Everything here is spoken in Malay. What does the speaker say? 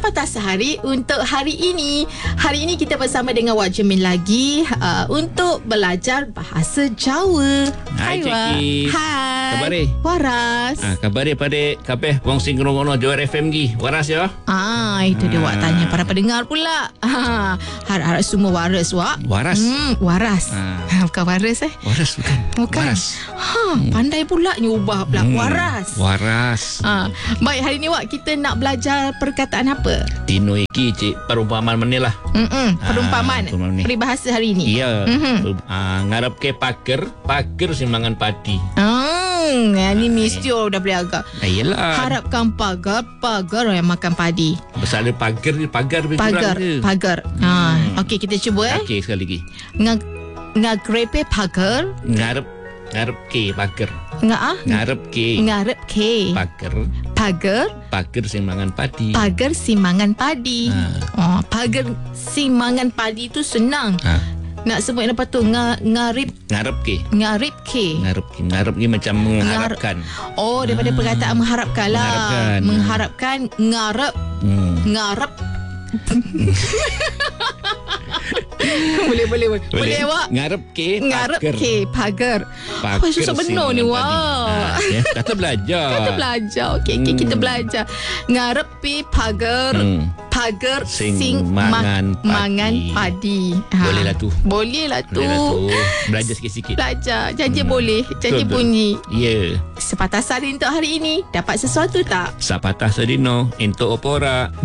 Sepatah Sehari untuk hari ini. Hari ini kita bersama dengan Wak Jemin lagi untuk belajar bahasa Jawa. Hai Ciki. Hai. Khabar ni? Waras. Khabar dia pada kabeh wong sing ngono Johor FM gi. Waras ya? Itu dia Wak tanya para pendengar pula. Harap semua waras Wak. Waras. Waras. Bukan waras Waras bukan. Waras. Pandai pula nyubah pula. Waras. Baik, hari ni Wak kita nak belajar perkataan apa? Dino iki cik perumpamaan meneh lah. Perumpamaan. Peribahasa hari ni. Iya. Ngarep ke pager sing mangan padi. Ni mesti orang dah boleh agak. Iyalah. Harapkan pagar yang makan padi. Besar pagar lebih kurang ke? Pagar. Okey, kita cuba Okey, sekali lagi. Ngagrepe pagar. Ngarep ke pager. Ngarep ke pager sing mangan padi. Pagar simangan padi. Pagar simangan padi tu senang. Nak sebut apa tu? Ngarep ke macam mengharapkan. Daripada perkataan mengharapkan lah. Mengharapkan ngarep. Ngarep. Boleh Wak. Ngarep ke pagar. Susah benar ni Wak. Kata belajar. Okey, kita belajar. Ngarep pagar. Pagar sing mangan padi. Boleh lah tu. Belajar sikit-sikit. Belajar. Janji boleh. Janji bunyi. Ya. Sepatah sehari untuk hari ini. Dapat sesuatu tak? Sepatah sedino. Untuk opora.